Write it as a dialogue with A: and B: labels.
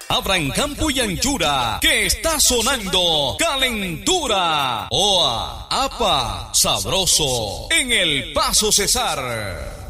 A: Abran campo y anchura, que está sonando Calentura. Oa, apa, sabroso, en el Paso Cesar.